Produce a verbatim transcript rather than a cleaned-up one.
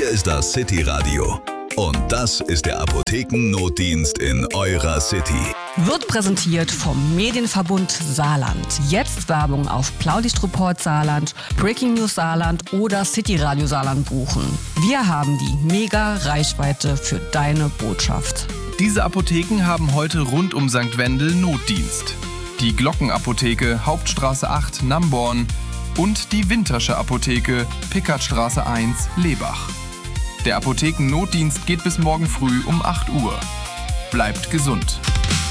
ist das City Radio. Und das ist der Apothekennotdienst in eurer City. Wird präsentiert vom Medienverbund Saarland. Jetzt Werbung auf Blaulichtreport Saarland, Breaking News Saarland oder City Radio Saarland buchen. Wir haben die mega Reichweite für deine Botschaft. Diese Apotheken haben heute rund um Sankt Wendel Notdienst. Die Glockenapotheke, Hauptstraße acht, Namborn und die Wintersche Apotheke, Pickertstraße eins, Lebach. Der Apothekennotdienst geht bis morgen früh um acht Uhr. Bleibt gesund.